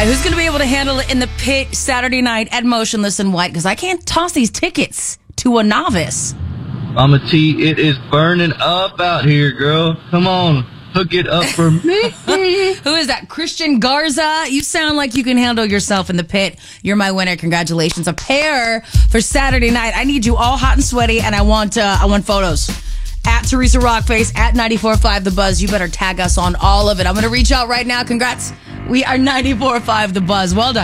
right, who's going to be able to handle it in the pit Saturday night at Motionless in White? Because I can't toss these tickets to a novice. Mama T, it is burning up out here, girl. Come on, hook it up for me. Who is that? Christian Garza? You sound like you can handle yourself in the pit. You're my winner. Congratulations. A pair for Saturday night. I need you all hot and sweaty, and I want photos. At Teresa Rockface, at 94.5 The Buzz. You better tag us on all of it. I'm going to reach out right now. Congrats. We are 94.5 The Buzz. Well done.